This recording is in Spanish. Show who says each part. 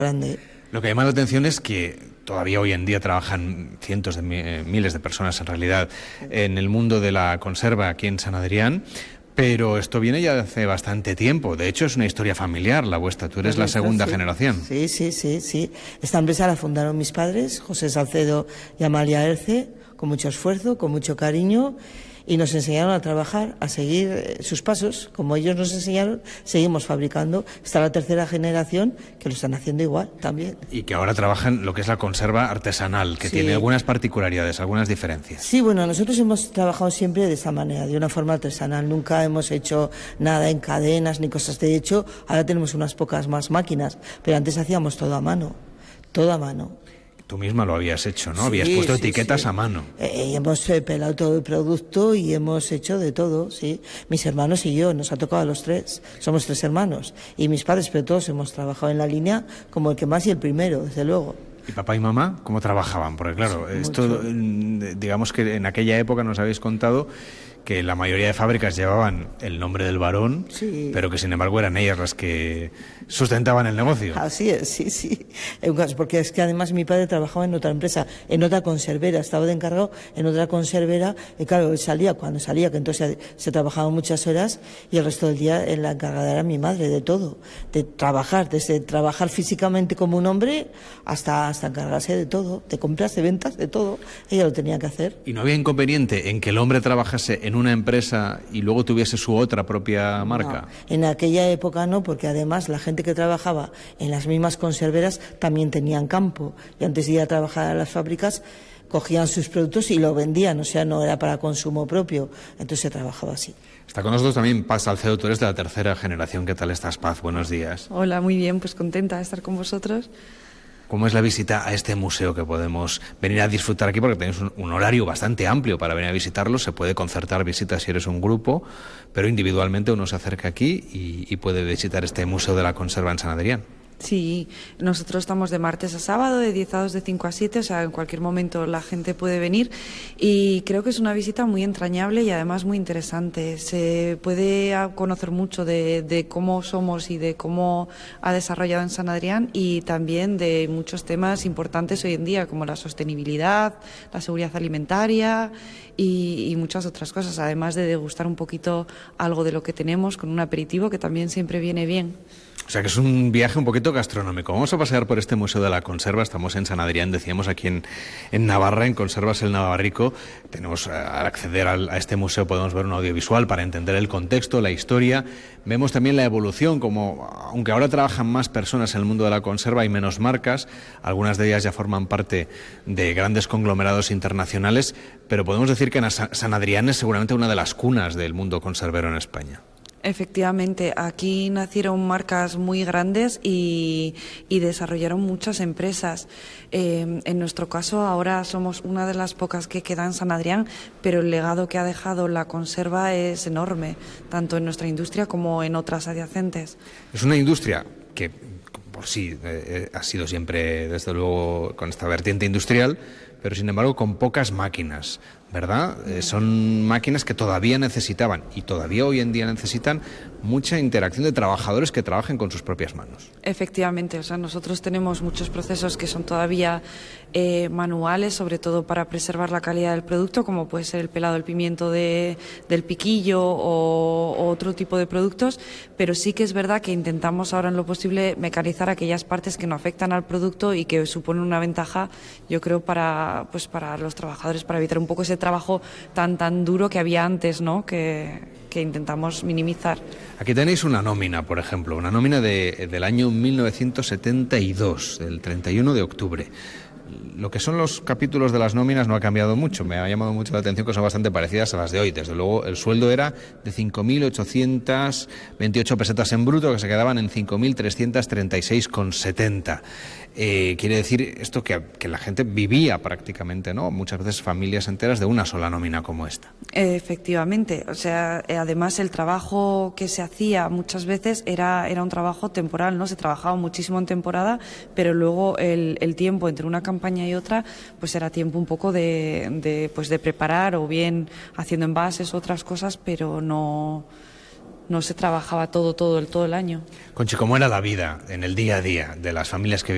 Speaker 1: grande.
Speaker 2: Lo que llama la atención es que todavía hoy en día trabajan cientos de miles de personas en realidad en el mundo de la conserva aquí en San Adrián. Pero esto viene ya de hace bastante tiempo. De hecho, es una historia familiar la vuestra. Tú eres la segunda generación.
Speaker 1: Sí. Esta empresa la fundaron mis padres, José Salcedo y Amalia Erce, con mucho esfuerzo, con mucho cariño, y nos enseñaron a trabajar, a seguir sus pasos. Como ellos nos enseñaron, seguimos fabricando. Está la tercera generación que lo están haciendo igual también.
Speaker 2: Y que ahora trabajan lo que es la conserva artesanal, que tiene algunas particularidades, algunas diferencias.
Speaker 1: Sí, bueno, nosotros hemos trabajado siempre de esa manera, de una forma artesanal. Nunca hemos hecho nada en cadenas ni cosas. De hecho, ahora tenemos unas pocas más máquinas, pero antes hacíamos todo a mano, todo a mano.
Speaker 2: Tú misma lo habías hecho, ¿no? Habías puesto etiquetas a mano.
Speaker 1: Y hemos pelado todo el producto y hemos hecho de todo, sí. Mis hermanos y yo, nos ha tocado a los tres. Somos 3 hermanos. Y mis padres, pero todos hemos trabajado en la línea como el que más y el primero, desde luego.
Speaker 2: ¿Y papá y mamá cómo trabajaban? Porque claro, esto, digamos que en aquella época nos habéis contado que la mayoría de fábricas llevaban el nombre del varón, pero que sin embargo eran ellas las que sustentaban el negocio.
Speaker 1: Así es, sí. Porque es que además mi padre trabajaba en otra empresa, en otra conservera, estaba de encargado en otra conservera, y claro, él salía cuando salía, que entonces se trabajaban muchas horas, y el resto del día la encargada era mi madre de todo, de trabajar, desde trabajar físicamente como un hombre hasta encargarse de todo, de compras, de ventas, de todo. Ella lo tenía que hacer.
Speaker 2: ¿Y no había inconveniente en que el hombre trabajase en una empresa y luego tuviese su otra propia marca?
Speaker 1: No, en aquella época no, porque además la gente que trabajaba en las mismas conserveras también tenían campo, y antes de ir a trabajar a las fábricas cogían sus productos y lo vendían, o sea, no era para consumo propio, entonces se trabajaba así.
Speaker 2: Está con nosotros también Paz Salcedo, tú eres de la tercera generación. ¿Qué tal estás, Paz? Buenos días.
Speaker 3: Hola, muy bien, pues contenta de estar con vosotros.
Speaker 2: ¿Cómo es la visita a este museo que podemos venir a disfrutar aquí? Porque tenéis un horario bastante amplio para venir a visitarlo. Se puede concertar visitas si eres un grupo, pero individualmente uno se acerca aquí y puede visitar este Museo de la Conserva en San Adrián.
Speaker 3: Sí, nosotros estamos de martes a sábado, de 10 a 2, de 5 a 7, o sea, en cualquier momento la gente puede venir, y creo que es una visita muy entrañable y además muy interesante. Se puede conocer mucho de cómo somos y de cómo ha desarrollado en San Adrián, y también de muchos temas importantes hoy en día, como la sostenibilidad, la seguridad alimentaria y muchas otras cosas, además de degustar un poquito algo de lo que tenemos con un aperitivo, que también siempre viene bien.
Speaker 2: O sea que es un viaje un poquito gastronómico. Vamos a pasear por este Museo de la Conserva. Estamos en San Adrián, decíamos, aquí en Navarra, en Conservas el Navarrico. Tenemos, al acceder a este museo, podemos ver un audiovisual para entender el contexto, la historia. Vemos también la evolución, como aunque ahora trabajan más personas en el mundo de la conserva, hay menos marcas. Algunas de ellas ya forman parte de grandes conglomerados internacionales, pero podemos decir que San Adrián es seguramente una de las cunas del mundo conservero en España.
Speaker 3: Efectivamente, aquí nacieron marcas muy grandes y desarrollaron muchas empresas. En nuestro caso, ahora somos una de las pocas que queda en San Adrián, pero el legado que ha dejado la conserva es enorme, tanto en nuestra industria como en otras adyacentes.
Speaker 2: Es una industria que por sí ha sido siempre, desde luego, con esta vertiente industrial, pero sin embargo con pocas máquinas, ¿verdad? Son máquinas que todavía necesitaban y todavía hoy en día necesitan mucha interacción de trabajadores que trabajen con sus propias manos.
Speaker 3: Efectivamente, o sea, nosotros tenemos muchos procesos que son todavía manuales, sobre todo para preservar la calidad del producto, como puede ser el pelado del pimiento del piquillo o otro tipo de productos, pero sí que es verdad que intentamos ahora en lo posible mecanizar aquellas partes que no afectan al producto y que suponen una ventaja, yo creo, para los trabajadores, para evitar un poco ese trabajo tan duro que había antes, ¿no? Que intentamos minimizar.
Speaker 2: Aquí tenéis una nómina, por ejemplo, una nómina del año 1972, del 31 de octubre. Lo que son los capítulos de las nóminas no ha cambiado mucho. Me ha llamado mucho la atención que son bastante parecidas a las de hoy. Desde luego, el sueldo era de 5.828 pesetas en bruto, que se quedaban en 5.336,70. Quiere decir esto que la gente vivía prácticamente, ¿no? Muchas veces familias enteras de una sola nómina como esta.
Speaker 3: Efectivamente. O sea, además el trabajo que se hacía muchas veces era un trabajo temporal, ¿no? Se trabajaba muchísimo en temporada, pero luego el tiempo entre una campaña y otra, pues era tiempo un poco de preparar, o bien haciendo envases, otras cosas, pero no se trabajaba todo el año.
Speaker 2: Conchi, ¿cómo era la vida en el día a día de las familias que